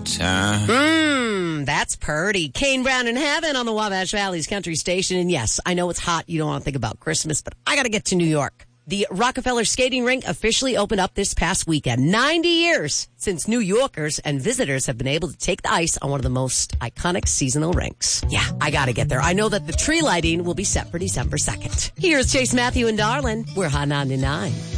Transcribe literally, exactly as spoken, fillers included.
hot, huh? Mmm, that's purty. Kane Brown in Heaven on the Wabash Valley's Country Station. And yes, I know it's hot. You don't want to think about Christmas, but I got to get to New York. The Rockefeller Skating Rink officially opened up this past weekend. ninety years since New Yorkers and visitors have been able to take the ice on one of the most iconic seasonal rinks. Yeah, I got to get there. I know that the tree lighting will be set for December second. Here's Chase Matthew and Darlin'. We're Hot ninety-nine.